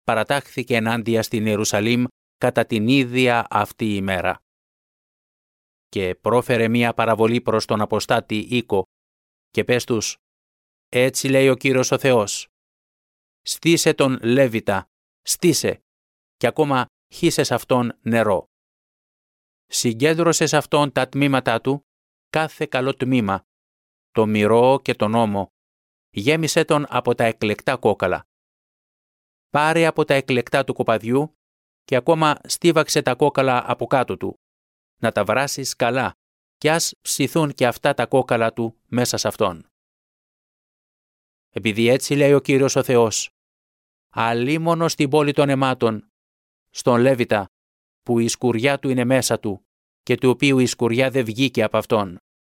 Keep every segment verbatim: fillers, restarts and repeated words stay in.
παρατάχθηκε ενάντια στην Ιερουσαλήμ κατά την ίδια αυτή ημέρα. Και πρόφερε μία παραβολή προς τον αποστάτη οίκο και πες τους, έτσι λέει ο Κύριος ο Θεός, στήσε τον Λέβητα, στήσε, και ακόμα χύσες αυτόν νερό. Συγκέντρωσες αυτόν τα τμήματά του, κάθε καλό τμήμα, το μυρό και τον ώμο, γέμισε τον από τα εκλεκτά κόκαλα. Πάρε από τα εκλεκτά του κοπαδιού και ακόμα στίβαξε τα κόκαλα από κάτω του, να τα βράσεις καλά και ας ψηθούν και αυτά τα κόκαλα του μέσα σε αυτόν. Επειδή έτσι λέει ο Κύριος ο Θεός, αλίμονο στην πόλη των αιμάτων, στον Λέβητα, που η σκουριά του είναι μέσα του και του οποίου η σκουριά δεν βγήκε από αυτόν.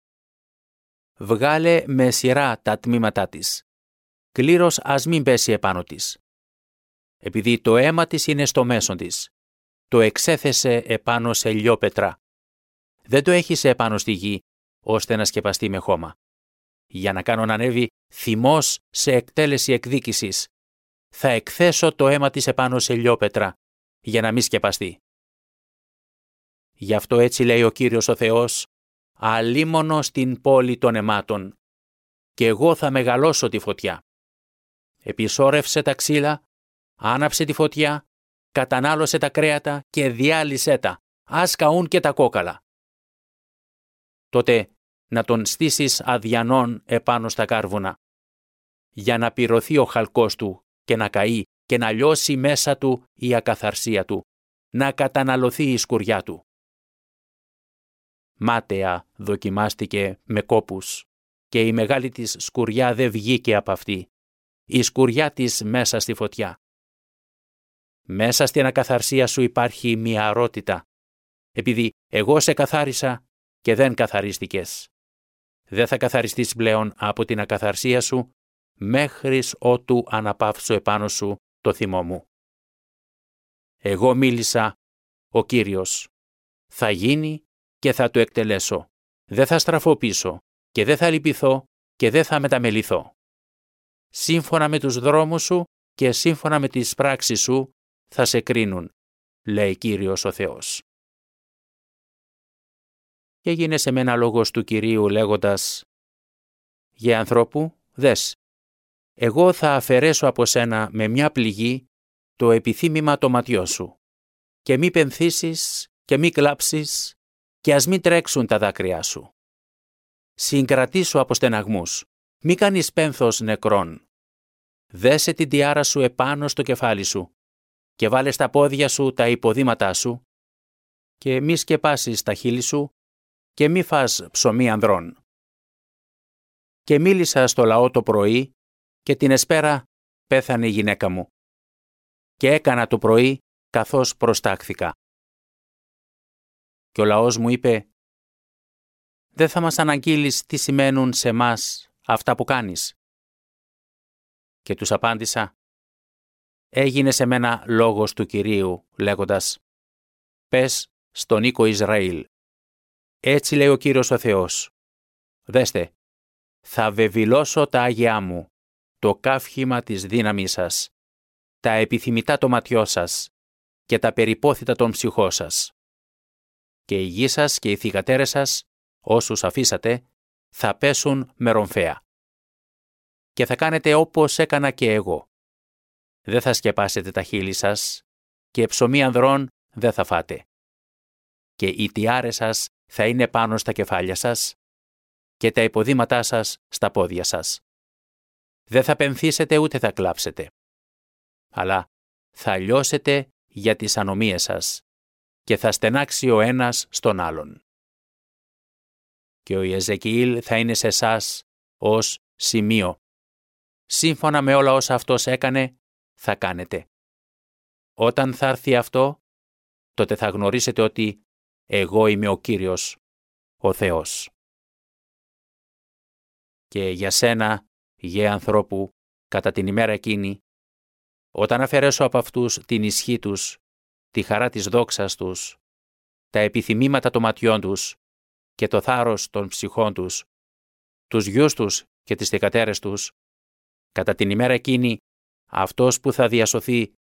Βγάλε με σειρά τα τμήματά της. Κλήρος ας μην πέσει επάνω της. Επειδή το αίμα της είναι στο μέσον της, το εξέθεσε επάνω σε λιόπετρα. Δεν το έχισε επάνω στη γη, ώστε να σκεπαστεί με χώμα. Για να κάνω να ανέβει θυμός σε εκτέλεση εκδίκησης, θα εκθέσω το αίμα της επάνω σε λιόπετρα, για να μην σκεπαστεί. Γι' αυτό έτσι λέει ο Κύριος ο Θεός, αλίμονο στην πόλη των αιμάτων, και εγώ θα μεγαλώσω τη φωτιά. Επισόρευσε τα ξύλα, άναψε τη φωτιά, κατανάλωσε τα κρέατα και διάλυσέ τα, ας καούν και τα κόκαλα. Τότε να τον στήσεις αδιανών επάνω στα κάρβουνα, για να πυρωθεί ο χαλκός του και να καεί και να λιώσει μέσα του η ακαθαρσία του, να καταναλωθεί η σκουριά του. Μάταια δοκιμάστηκε με κόπους και η μεγάλη της σκουριά δεν βγήκε από αυτή, η σκουριά της μέσα στη φωτιά. Μέσα στην ακαθαρσία σου υπάρχει μια αρότητα, επειδή εγώ σε καθάρισα και δεν καθαρίστηκες. Δεν θα καθαριστείς πλέον από την ακαθαρσία σου, μέχρις ότου αναπαύσω επάνω σου το θυμό μου. Εγώ μίλησα, ο Κύριος. Θα γίνει και θα το εκτελέσω. Δεν θα στραφώ πίσω και δεν θα λυπηθώ και δεν θα μεταμεληθώ. Σύμφωνα με τους δρόμους σου και σύμφωνα με τις πράξεις σου θα σε κρίνουν, λέει Κύριος ο Θεός. Και έγινε σε μένα λόγος του Κυρίου λέγοντας, «Γε ανθρώπου, δες, εγώ θα αφαιρέσω από σένα με μια πληγή το επιθύμημα το ματιό σου και μη πενθήσεις και μη κλάψεις και ας μην τρέξουν τα δάκρυά σου. Συγκρατήσου από στεναγμούς, μη κάνεις πένθος νεκρών. Δέσε την τιάρα σου επάνω στο κεφάλι σου και βάλε στα πόδια σου τα υποδήματά σου και μη σκεπάσεις τα χείλη σου και μη φας ψωμί ανδρών. Και μίλησα στο λαό το πρωί και την εσπέρα πέθανε η γυναίκα μου. Και έκανα το πρωί καθώς προστάχθηκα. Και ο λαός μου είπε, «Δεν θα μας αναγγείλεις τι σημαίνουν σε μας αυτά που κάνεις?» Και τους απάντησα, «Έγινε σε μένα λόγος του Κυρίου, λέγοντας, πες στον οίκο Ισραήλ, έτσι λέει ο Κύριος ο Θεός, δέστε, θα βεβηλώσω τα άγειά μου, το καύχημα της δύναμής σας, τα επιθυμητά το ματιό σας και τα περιπόθητα των ψυχών σας. Και οι γη σας και οι θυγατέρες σας, όσους αφήσατε, θα πέσουν με ρομφαία. Και θα κάνετε όπως έκανα και εγώ. Δεν θα σκεπάσετε τα χείλη σας και ψωμί ανδρών δεν θα φάτε. Και οι τιάρες σας θα είναι πάνω στα κεφάλια σας και τα υποδήματά σας στα πόδια σας. Δεν θα πενθήσετε ούτε θα κλάψετε. Αλλά θα λιώσετε για τις ανομίες σας και θα στενάξει ο ένας στον άλλον. Και ο Ιεζεκιήλ θα είναι σε εσάς ως σημείο. Σύμφωνα με όλα όσα αυτός έκανε, θα κάνετε. Όταν θα έρθει αυτό, τότε θα γνωρίσετε ότι εγώ είμαι ο Κύριος, ο Θεός. Και για σένα, γε ανθρώπου, κατά την ημέρα εκείνη, όταν αφαιρέσω από αυτούς την ισχύ τους, τη χαρά της δόξας τους, τα επιθυμήματα των ματιών τους και το θάρρος των ψυχών τους, τους γιους τους και τις θυγατέρες τους, κατά την ημέρα εκείνη, αυτός που θα διασωθεί